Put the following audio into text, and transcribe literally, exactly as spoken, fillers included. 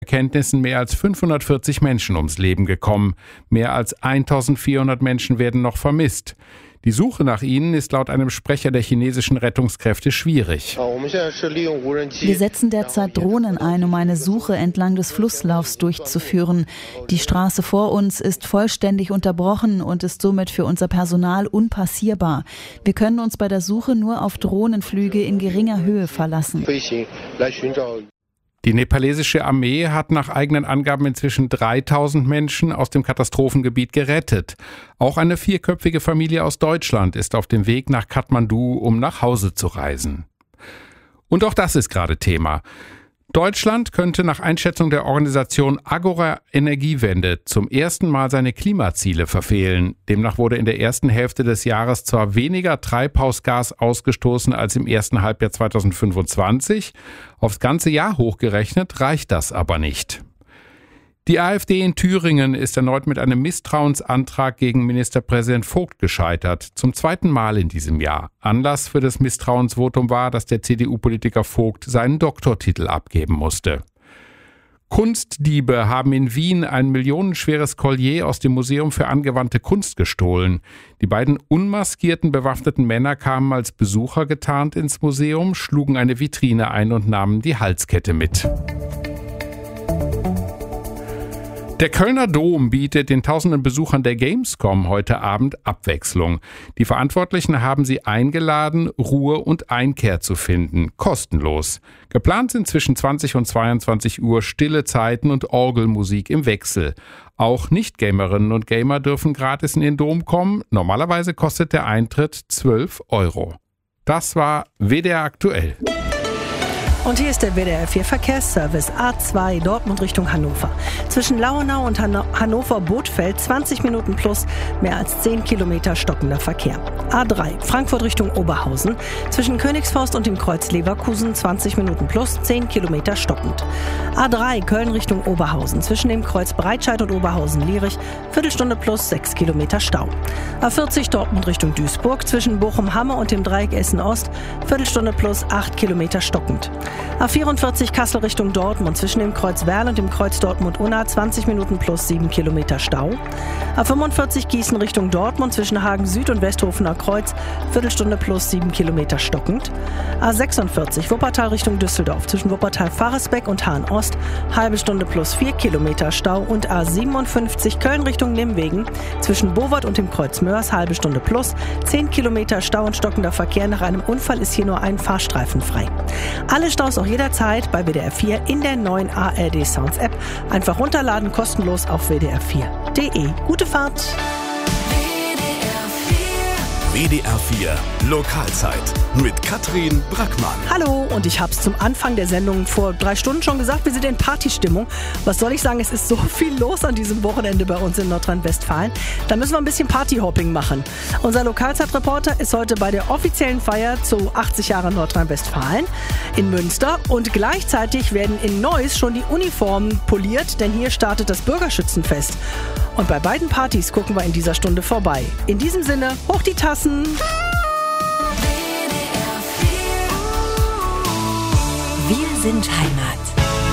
Erkenntnissen mehr als fünfhundertvierzig Menschen ums Leben gekommen. Mehr als eintausendvierhundert Menschen werden noch vermisst. Die Suche nach ihnen ist laut einem Sprecher der chinesischen Rettungskräfte schwierig. Wir setzen derzeit Drohnen ein, um eine Suche entlang des Flusslaufs durchzuführen. Die Straße vor uns ist vollständig unterbrochen und ist somit für unser Personal unpassierbar. Wir können uns bei der Suche nur auf Drohnenflüge in geringer Höhe verlassen. Die nepalesische Armee hat nach eigenen Angaben inzwischen dreitausend Menschen aus dem Katastrophengebiet gerettet. Auch eine vierköpfige Familie aus Deutschland ist auf dem Weg nach Kathmandu, um nach Hause zu reisen. Und auch das ist gerade Thema. Deutschland könnte nach Einschätzung der Organisation Agora Energiewende zum ersten Mal seine Klimaziele verfehlen. Demnach wurde in der ersten Hälfte des Jahres zwar weniger Treibhausgas ausgestoßen als im ersten Halbjahr zweitausendfünfundzwanzig. Aufs ganze Jahr hochgerechnet reicht das aber nicht. Die AfD in Thüringen ist erneut mit einem Misstrauensantrag gegen Ministerpräsident Vogt gescheitert. Zum zweiten Mal in diesem Jahr. Anlass für das Misstrauensvotum war, dass der C D U-Politiker Vogt seinen Doktortitel abgeben musste. Kunstdiebe haben in Wien ein millionenschweres Collier aus dem Museum für angewandte Kunst gestohlen. Die beiden unmaskierten bewaffneten Männer kamen als Besucher getarnt ins Museum, schlugen eine Vitrine ein und nahmen die Halskette mit. Der Kölner Dom bietet den tausenden Besuchern der Gamescom heute Abend Abwechslung. Die Verantwortlichen haben sie eingeladen, Ruhe und Einkehr zu finden, kostenlos. Geplant sind zwischen zwanzig und zweiundzwanzig Uhr stille Zeiten und Orgelmusik im Wechsel. Auch Nicht-Gamerinnen und Gamer dürfen gratis in den Dom kommen. Normalerweise kostet der Eintritt zwölf Euro. Das war W D R aktuell. Und hier ist der W D R vier Verkehrsservice A zwei Dortmund Richtung Hannover. Zwischen Lauenau und Han- Hannover-Bothfeld zwanzig Minuten plus, mehr als zehn Kilometer stockender Verkehr. A drei Frankfurt Richtung Oberhausen. Zwischen Königsforst und dem Kreuz Leverkusen zwanzig Minuten plus, zehn Kilometer stockend. A drei Köln Richtung Oberhausen. Zwischen dem Kreuz Breitscheid und Oberhausen-Lierich Viertelstunde plus, sechs Kilometer Stau. A vierzig Dortmund Richtung Duisburg. Zwischen Bochum-Hamme und dem Dreieck Essen-Ost Viertelstunde plus, acht Kilometer stockend. A vierundvierzig Kassel Richtung Dortmund. Zwischen dem Kreuz Werl und dem Kreuz Dortmund-Unna zwanzig Minuten plus, sieben Kilometer Stau. A fünfundvierzig Gießen Richtung Dortmund. Zwischen Hagen Süd und Westhofener Kreuz Viertelstunde plus, sieben Kilometer stockend. A sechsundvierzig Wuppertal Richtung Düsseldorf. Zwischen Wuppertal-Faresbeck und Hahn-Ost halbe Stunde plus, vier Kilometer Stau. Und A siebenundfünfzig Köln Richtung Nimwegen. Zwischen Bowart und dem Kreuz Mörs halbe Stunde plus, zehn Kilometer Stau und stockender Verkehr. Nach einem Unfall ist hier nur ein Fahrstreifen frei. Alle Staus auch jederzeit bei W D R vier in der neuen A R D Sounds App. Einfach runterladen, kostenlos auf w d r vier punkt d e. Gute Fahrt! W D R vier Lokalzeit mit Katrin Brackmann. Hallo, und ich habe es zum Anfang der Sendung vor drei Stunden schon gesagt, wir sind in Partystimmung. Was soll ich sagen, es ist so viel los an diesem Wochenende bei uns in Nordrhein-Westfalen. Da müssen wir ein bisschen Partyhopping machen. Unser Lokalzeitreporter ist heute bei der offiziellen Feier zu achtzig Jahre Nordrhein-Westfalen in Münster. Und gleichzeitig werden in Neuss schon die Uniformen poliert, denn hier startet das Bürgerschützenfest. Und bei beiden Partys gucken wir in dieser Stunde vorbei. In diesem Sinne, hoch die Tassen! Wir sind Heimat.